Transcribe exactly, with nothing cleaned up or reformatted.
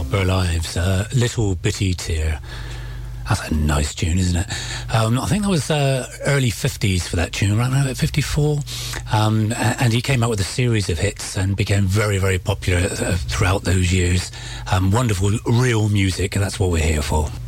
Opera Lives, uh, Little Bitty Tear. That's a nice tune, isn't it? Um, I think that was uh, early fifties for that tune, right around fifty-four. Um, and he came out with a series of hits and became very, very popular uh, throughout those years. Um, wonderful, real music, and that's what we're here for.